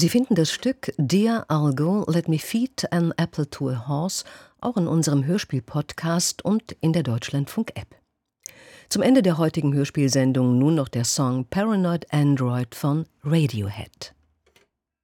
Sie finden das Stück Dear I'll Go, Let Me Feed an Apple to a Horse auch in unserem Hörspiel-Podcast und in der Deutschlandfunk-App. Zum Ende der heutigen Hörspielsendung nun noch der Song Paranoid Android von Radiohead.